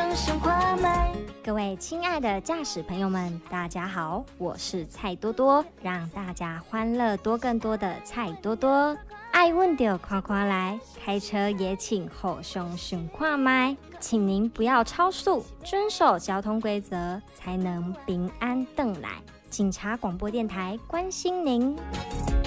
胸跨迈。各位亲爱的驾驶朋友们，大家好，我是蔡多多，让大家欢乐多更多的蔡多多。爱问就夸夸来，开车也请后胸胸跨迈，请您不要超速，遵守交通规则，才能平安回来。警察广播电台关心您。